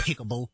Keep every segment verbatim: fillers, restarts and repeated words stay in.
Despicable.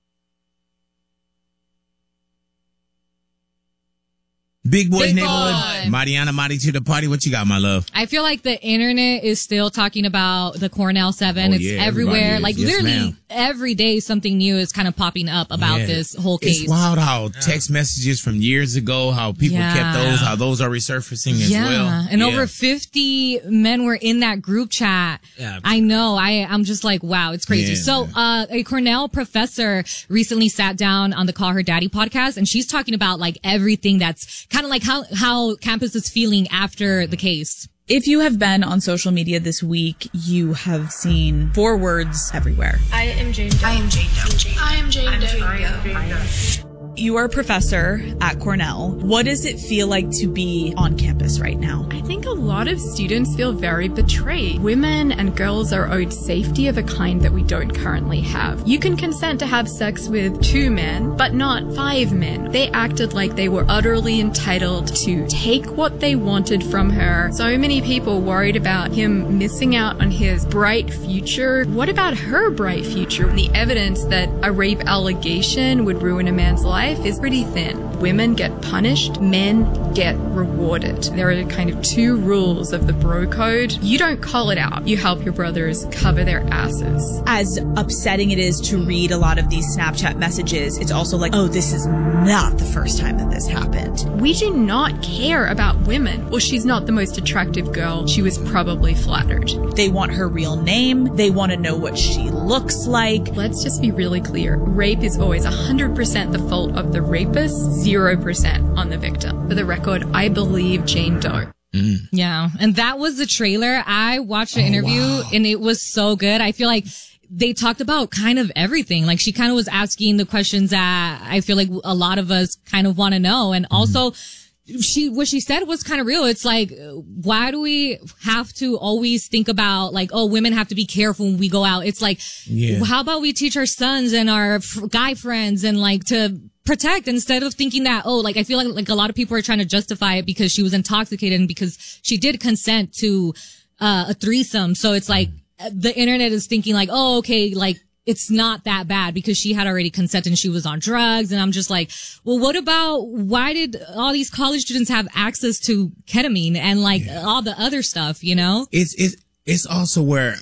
Big Boys Big Neighborhood. Boy. Mariana, Mari to the party. What you got, my love? I feel like the internet is still talking about the Cornell seven. Oh, it's yeah, everywhere. everybody is. Like Yes, literally ma'am. every day something new is kind of popping up about Yeah. this whole case. It's wild how text messages from years ago, how people Yeah. kept those, how those are resurfacing as yeah. well. And Yeah. over fifty men were in that group chat. Yeah. I know. I, I'm just like, wow, it's crazy. Yeah, so, uh, a Cornell professor recently sat down on the Call Her Daddy podcast, and she's talking about like everything that's kind of like how, how campus is feeling after the case. If you have been on social media this week, you have seen four words everywhere. I am Jane Doe. I am Jane Doe. I am Jane Doe. I am Jane Doe. You are a professor at Cornell. What does it feel like to be on campus right now? I think a lot of students feel very betrayed. Women and girls are owed safety of a kind that we don't currently have. You can consent to have sex with two men, but not five men. They acted like they were utterly entitled to take what they wanted from her. So many people worried about him missing out on his bright future. What about her bright future? The evidence that a rape allegation would ruin a man's life is pretty thin. Women get punished, men get rewarded. There are kind of two rules of the bro code. You don't call it out. You help your brothers cover their asses. As upsetting it is to read a lot of these Snapchat messages, it's also like, oh, this is not the first time that this happened. We do not care about women. Well, she's not the most attractive girl. She was probably flattered. They want her real name. They want to know what she looks like. Let's just be really clear. Rape is always one hundred percent the fault of the rapist, zero percent on the victim. For the record, I believe Jane Doe. Mm. Yeah. And that was the trailer. I watched the Oh, interview wow. and it was so good. I feel like they talked about kind of everything. Like she kind of was asking the questions that I feel like a lot of us kind of want to know. And also she, what she said was kind of real. It's like, why do we have to always think about like, oh, women have to be careful when we go out? It's like, Yeah. how about we teach our sons and our f- guy friends and like to protect instead of thinking that, oh, like I feel like, like a lot of people are trying to justify it because she was intoxicated and because she did consent to, uh, a threesome. So it's like the internet is thinking like, oh, okay, like, it's not that bad because she had already consented and she was on drugs. And I'm just like, well, what about why did all these college students have access to ketamine and like Yeah. all the other stuff, you know? It's, it's, it's also where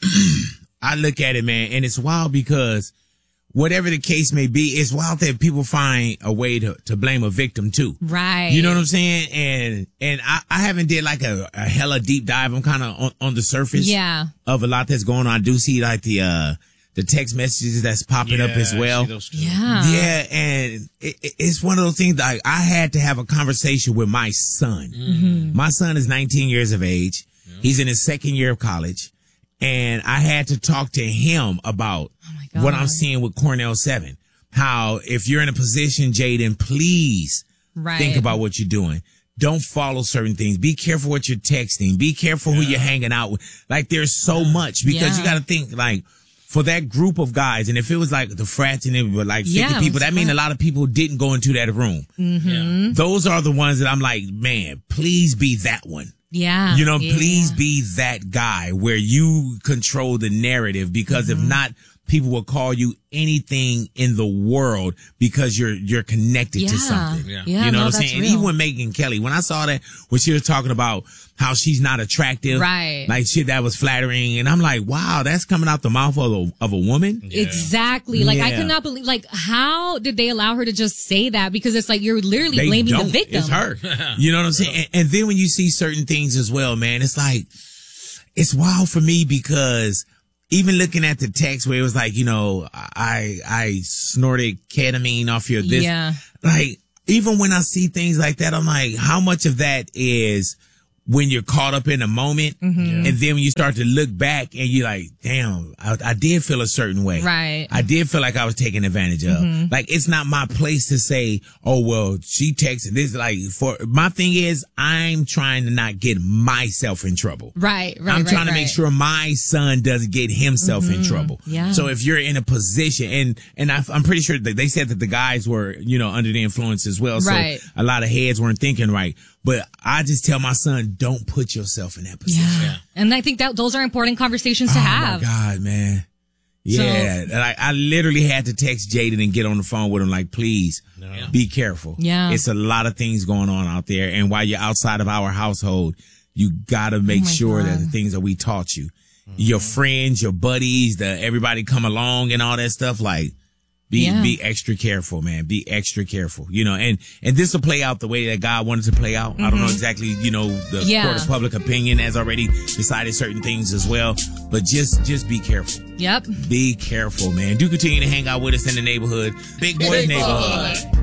I look at it, man, and it's wild because whatever the case may be, it's wild that people find a way to, to blame a victim too. Right. You know what I'm saying? And, and I, I haven't did like a, a hella deep dive. I'm kind of on, on the surface Yeah. of a lot that's going on. I do see like the, uh, the text messages that's popping up as well. Yeah. Yeah. And it, it- it's one of those things like I had to have a conversation with my son. Mm-hmm. My son is nineteen years of age. He's in his second year of college. And I had to talk to him about God. what I'm seeing with Cornell seven. How if you're in a position, Jaden, please Right. think about what you're doing. Don't follow certain things. Be careful what you're texting. Be careful who you're hanging out with. Like there's so much because you Yeah. got to think like for that group of guys. And if it was like the frats and it was like fifty Yeah, it people, was that means a frat. lot of people didn't go into that room. Mm-hmm. Those are the ones that I'm like, man, please be that one. Yeah. You know, yeah. please be that guy where you control the narrative because Mm-hmm. if not, people will call you anything in the world because you're, you're connected Yeah. to something. Yeah. You know no, what I'm that's saying? And real. even with Megan Kelly, when I saw that, when she was talking about how she's not attractive. Right. Like shit that was flattering. And I'm like, wow, that's coming out the mouth of a, of a woman. Exactly. Like I Yeah. could not believe, like how did they allow her to just say that? Because it's like you're literally They blaming don't. the victim. It's her. You know what I'm saying? And, and then when you see certain things as well, man, it's like, it's wild for me because even looking at the text where it was like, you know, I, I snorted ketamine off your this. Yeah. Like, even when I see things like that, I'm like, how much of that is when you're caught up in a moment Mm-hmm. and then when you start to look back and you're like, damn, I, I did feel a certain way. Right. I did feel like I was taken advantage of. Mm-hmm. Like, it's not my place to say, oh, well, she texted this. Like, for my thing is, I'm trying to not get myself in trouble. Right. Right. I'm right, trying to right. make sure my son doesn't get himself in trouble. Yeah. So if you're in a position, and and I, I'm pretty sure that they said that the guys were, you know, under the influence as well. Right. So a lot of heads weren't thinking right. But I just tell my son, don't put yourself in that position. Yeah. And I think that those are important conversations to oh have. my God, man. Yeah, So, like I literally had to text Jaden and get on the phone with him, like, please No. be careful. Yeah. It's a lot of things going on out there, and while you're outside of our household, you gotta make Oh my sure God. that the things that we taught you, your friends, your buddies, the everybody come along and all that stuff, like. Be Yeah. be extra careful, man. Be extra careful. You know, and and this will play out the way that God wanted to play out. I don't know exactly, you know, the Yeah. court of public opinion has already decided certain things as well. But just just be careful. yep. Be careful, man. Do continue to hang out with us in the neighborhood. Big Boys Big Neighborhood. Boy.